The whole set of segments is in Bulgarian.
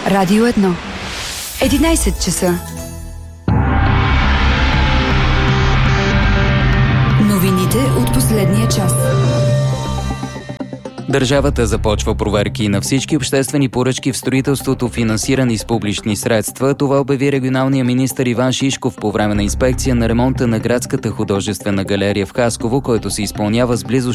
Радио 1. 11 часа. Новините от последния час. Държавата започва проверки на всички обществени поръчки в строителството, финансирани с публични средства. Това обяви регионалният министър Иван Шишков по време на инспекция на ремонта на градската художествена галерия в Хасково, който се изпълнява с близо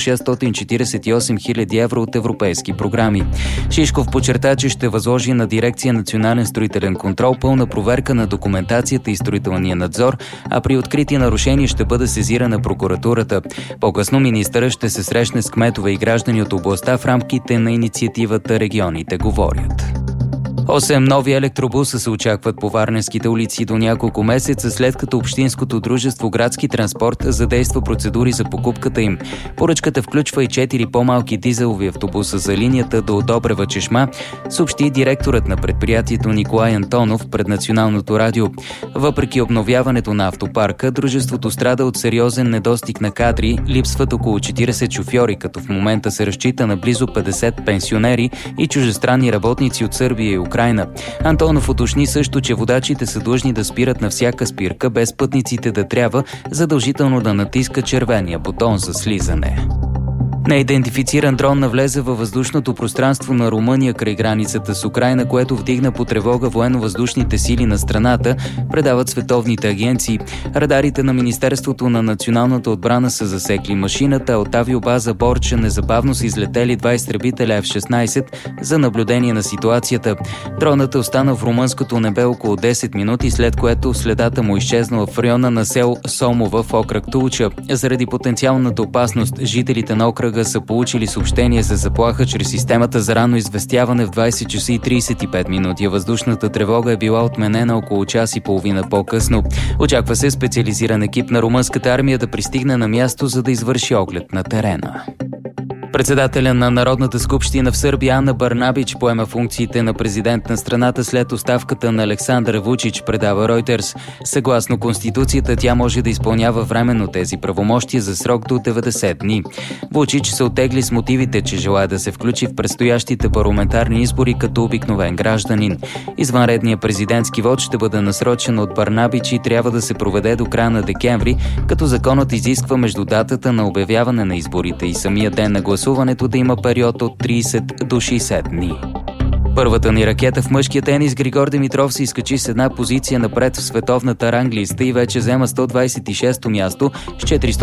648 000 евро от европейски програми. Шишков подчерта, че ще възложи на дирекция Национален строителен контрол пълна проверка на документацията и строителния надзор, а при открити нарушения ще бъде сезирана прокуратурата. По-късно министърът ще се срещне с кметове и граждани от областта в рамките на инициативата «Регионите говорят». 8 нови електробуса се очакват по варненските улици до няколко месеца, след като Общинското дружество Градски транспорт задейства процедури за покупката им. Поръчката включва и 4 по-малки дизелови автобуса за линията до Добрева Чешма, съобщи директорът на предприятието Николай Антонов пред Националното радио. Въпреки обновяването на автопарка, дружеството страда от сериозен недостиг на кадри, липсват около 40 шофьори, като в момента се разчита на близо 50 пенсионери и чуждестранни работници от Сърбия и Украйна. Антонов уточни също, че водачите са длъжни да спират на всяка спирка, без пътниците да трябва задължително да натискат червения бутон за слизане. Неидентифициран дрон навлезе във въздушното пространство на Румъния край границата с Украйна, което вдигна по тревога военно-въздушните сили на страната, предават световните агенции. Радарите на Министерството на националната отбрана са засекли машината, а от авиобаза Борча незабавно са излетели 2 изтребителя F-16 за наблюдение на ситуацията. Дронът е останал в румънското небе около 10 минути, след което следата му изчезнала в района на село Сомова в окръг Тулча. Заради потенциалната опасност, жителите на окръга са получили съобщение за заплаха чрез системата за ранно известяване в 20 часа и 35 минути. Въздушната тревога е била отменена около час и половина по-късно. Очаква се специализиран екип на румънската армия да пристигне на място, за да извърши оглед на терена. Председателя на Народната скупщина в Сърбия Ана Барнабич поема функциите на президент на страната след оставката на Александър Вучич, предава Ройтерс. Съгласно Конституцията, тя може да изпълнява временно тези правомощия за срок до 90 дни. Вучич се оттегли с мотивите, че желая да се включи в предстоящите парламентарни избори като обикновен гражданин. Извънредният президентски вод ще бъде насрочен от Барнабич и трябва да се проведе до края на декември, като законът изисква между датата на обявяване на изборите и самия ден на гласуването да има период от 30 до 60 дни. Първата ни ракета в мъжкия тенис Григор Димитров се изкачи с една позиция напред в световната ранглиста и вече взема 126-то място с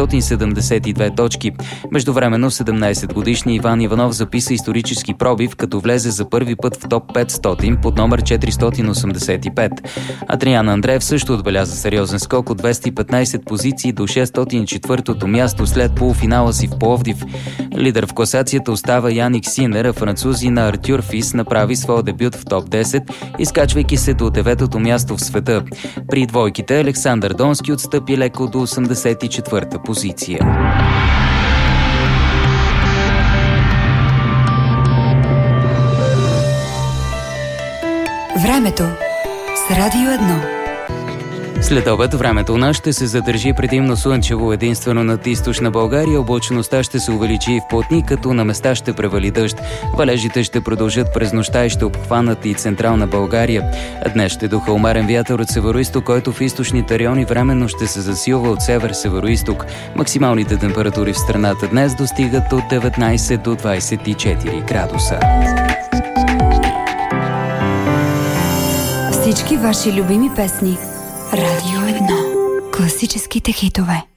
472 точки. Междувременно 17-годишният Иван Иванов записа исторически пробив, като влезе за първи път в топ 500 под номер 485. Адриан Андреев също отбеляза сериозен скок от 215 позиции до 604-то място след полуфинала си в Пловдив. Лидер в класацията остава Яник Синер, а французина Артюр Фис направи своя дебют в топ 10, изкачвайки се до 9-то място в света. При двойките Александър Донски отстъпи леко до 84-та позиция. Времето с Радио 1. След обед времето у нас ще се задържи предимно слънчево, единствено над източна България. Облачността ще се увеличи и в плотни, като на места ще превали дъжд. Валежите ще продължат през нощта и ще обхванат и централна България. Днес ще духа умерен вятър от североизток, който в източните райони временно ще се засилва от север-североизток. Максималните температури в страната днес достигат от 19 до 24 градуса. Всички ваши любими песни. Радио 1. Класическите хитове.